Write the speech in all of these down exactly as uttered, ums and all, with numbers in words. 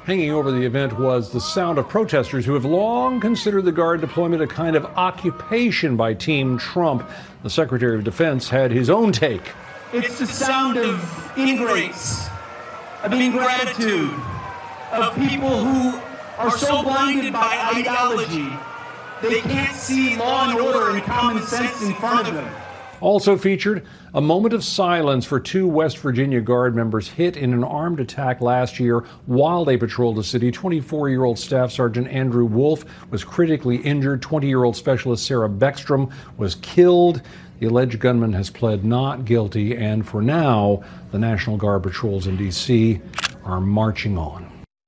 Hanging over the event was the sound of protesters who have long considered the Guard deployment a kind of occupation by Team Trump. The Secretary of Defense had his own take. It's the sound of ingrates, of ingratitude, of people who are so blinded by ideology they can't see law and order and common sense in front of them. Also featured a moment of silence for two West Virginia Guard members hit in an armed attack last year while they patrolled the city. twenty-four-year-old Staff Sergeant Andrew Wolf was critically injured. twenty-year-old Specialist Sarah Beckstrom was killed. The alleged gunman has pled not guilty, and for now, the National Guard patrols in D C are marching on.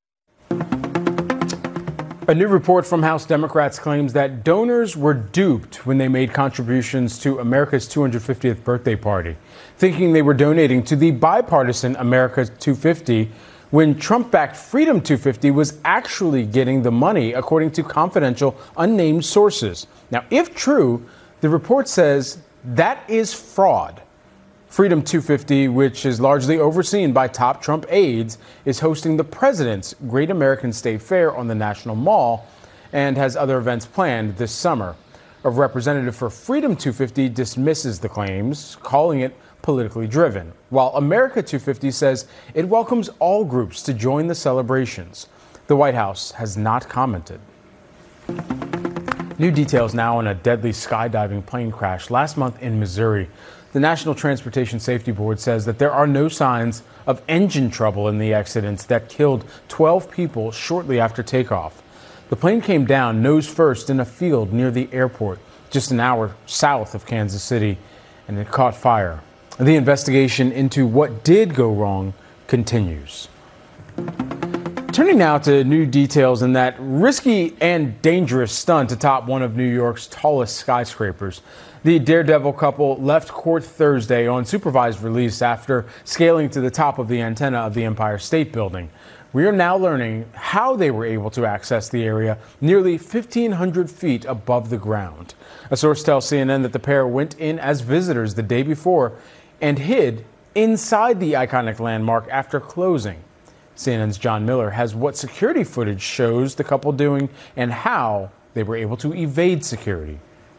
A new report from House Democrats claims that donors were duped when they made contributions to America's two hundred fiftieth birthday party, thinking they were donating to the bipartisan America two fifty, when Trump-backed Freedom two fifty was actually getting the money, according to confidential, unnamed sources. Now, if true, the report says that is fraud. Freedom two fifty, which is largely overseen by top Trump aides, is hosting the president's Great American State Fair on the National Mall and has other events planned this summer. A representative for Freedom two fifty dismisses the claims, calling it politically driven, while America two fifty says it welcomes all groups to join the celebrations. The White House has not commented. New details now on a deadly skydiving plane crash last month in Missouri. The National Transportation Safety Board says that there are no signs of engine trouble in the accidents that killed twelve people shortly after takeoff. The plane came down nose first in a field near the airport, just an hour south of Kansas City, and it caught fire. The investigation into what did go wrong continues. Turning now to new details in that risky and dangerous stunt atop one of New York's tallest skyscrapers. The daredevil couple left court Thursday on supervised release after scaling to the top of the antenna of the Empire State Building. We are now learning how they were able to access the area nearly fifteen hundred feet above the ground. A source tells C N N that the pair went in as visitors the day before and hid inside the iconic landmark after closing. C N N's John Miller has what security footage shows the couple doing and how they were able to evade security.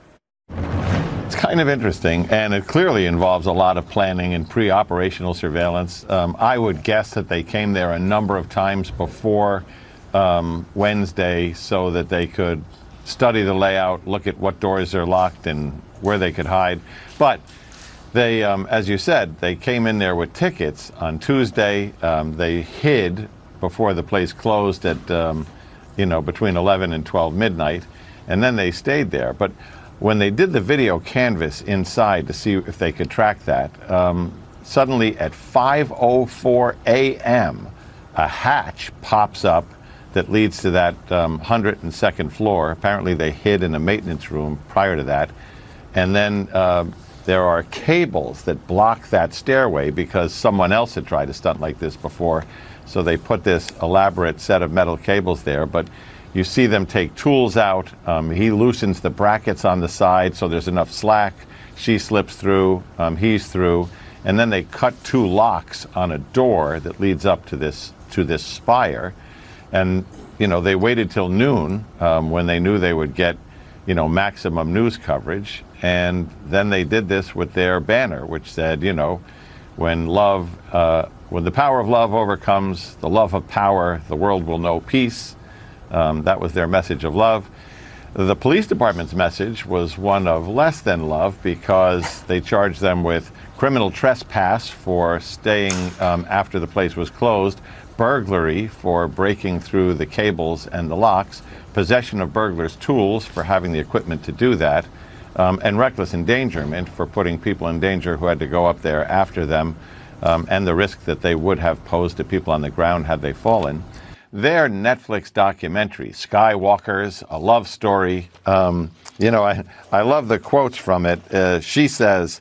It's kind of interesting, and it clearly involves a lot of planning and pre-operational surveillance. Um, I would guess that they came there a number of times before um, Wednesday so that they could study the layout, look at what doors are locked and where they could hide. But they, um, as you said, they came in there with tickets on Tuesday. Um, they hid before the place closed at, um, you know, between eleven and twelve midnight, and then they stayed there. But when they did the video canvas inside to see if they could track that, um, suddenly at five oh four a m, a hatch pops up that leads to that um, one hundred second floor. Apparently they hid in a maintenance room prior to that. And then uh, there are cables that block that stairway because someone else had tried a stunt like this before. So they put this elaborate set of metal cables there. But you see them take tools out. Um, he loosens the brackets on the side so there's enough slack. She slips through, um, he's through, and then they cut two locks on a door that leads up to this to this spire. And you know, they waited till noon um, when they knew they would get, you know, maximum news coverage. And then they did this with their banner, which said, you know, when love, uh, when the power of love overcomes the love of power, the world will know peace. Um, that was their message of love. The police department's message was one of less than love because they charged them with criminal trespass for staying um, after the place was closed, burglary for breaking through the cables and the locks, possession of burglars' tools for having the equipment to do that, um, and reckless endangerment for putting people in danger who had to go up there after them, um, and the risk that they would have posed to people on the ground had they fallen. Their Netflix documentary, Skywalkers, A Love Story, um, you know, I, I love the quotes from it. Uh, she says,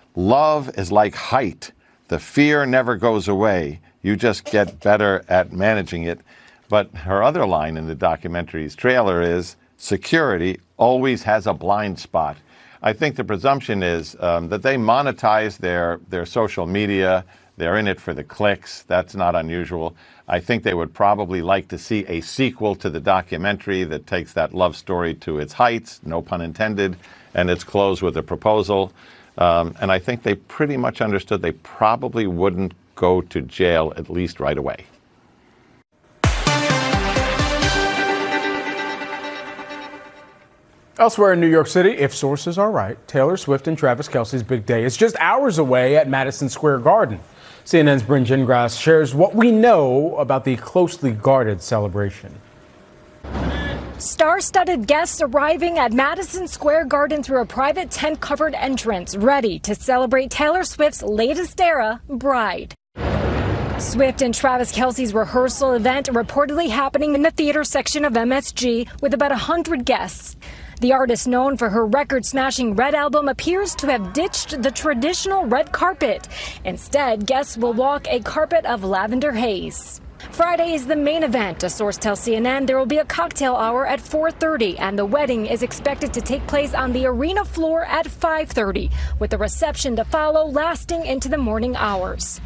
"Love is like height. The fear never goes away. You just get better at managing it." But her other line in the documentary's trailer is, "Security always has a blind spot." I think the presumption is um, that they monetize their, their social media. They're in it for the clicks. That's not unusual. I think they would probably like to see a sequel to the documentary that takes that love story to its heights, no pun intended, and it's closed with a proposal. Um, and I think they pretty much understood they probably wouldn't go to jail, at least right away. Elsewhere in New York City, if sources are right, Taylor Swift and Travis Kelce's big day is just hours away at Madison Square Garden. C N N's Bryn Gingras shares what we know about the closely guarded celebration. Star-studded guests arriving at Madison Square Garden through a private tent-covered entrance, ready to celebrate Taylor Swift's latest era, Bride. Swift and Travis Kelce's rehearsal event reportedly happening in the theater section of M S G with about one hundred guests. The artist, known for her record-smashing Red album, appears to have ditched the traditional red carpet. Instead, guests will walk a carpet of lavender haze. Friday is the main event. A source tells C N N there will be a cocktail hour at four thirty, and the wedding is expected to take place on the arena floor at five thirty, with a reception to follow lasting into the morning hours.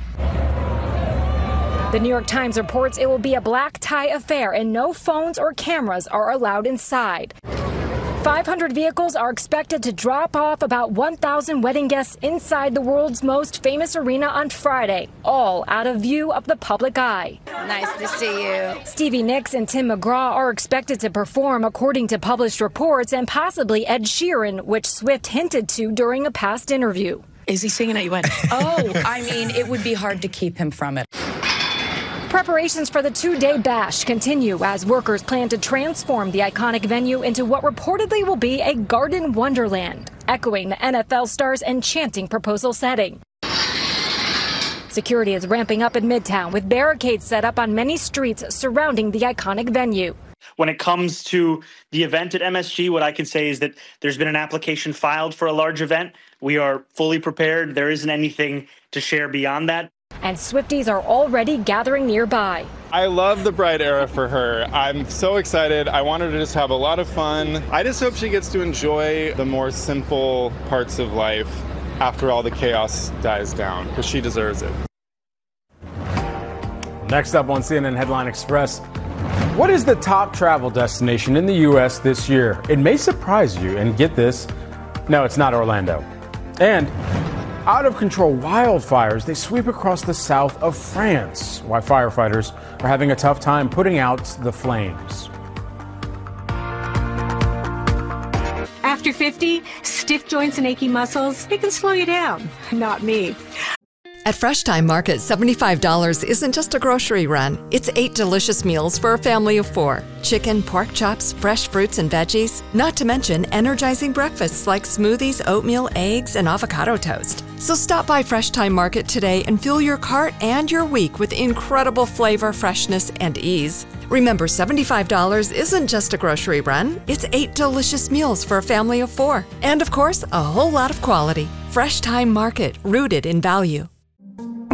The New York Times reports it will be a black tie affair and no phones or cameras are allowed inside. five hundred vehicles are expected to drop off about one thousand wedding guests inside the world's most famous arena on Friday, all out of view of the public eye. Nice to see you. Stevie Nicks and Tim McGraw are expected to perform, according to published reports, and possibly Ed Sheeran, which Swift hinted to during a past interview. Is he singing at your wedding? Oh, I mean, it would be hard to keep him from it. Preparations for the two-day bash continue as workers plan to transform the iconic venue into what reportedly will be a garden wonderland, echoing the N F L star's enchanting proposal setting. Security is ramping up in Midtown with barricades set up on many streets surrounding the iconic venue. When it comes to the event at M S G, what I can say is that there's been an application filed for a large event. We are fully prepared. There isn't anything to share beyond that. And Swifties are already gathering nearby. I love the Bride era for her. I'm so excited. I want her to just have a lot of fun. I just hope she gets to enjoy the more simple parts of life after all the chaos dies down, because she deserves it. Next up on C N N Headline Express, what is the top travel destination in the U S this year? It may surprise you, and get this, no, it's not Orlando. And out-of-control wildfires, they sweep across the south of France, why firefighters are having a tough time putting out the flames. After fifty, stiff joints and achy muscles, they can slow you down. Not me. At Fresh Time Market, seventy-five dollars isn't just a grocery run. It's eight delicious meals for a family of four. Chicken, pork chops, fresh fruits and veggies. Not to mention energizing breakfasts like smoothies, oatmeal, eggs, and avocado toast. So stop by Fresh Time Market today and fill your cart and your week with incredible flavor, freshness, and ease. Remember, seventy-five dollars isn't just a grocery run. It's eight delicious meals for a family of four. And of course, a whole lot of quality. Fresh Time Market, rooted in value.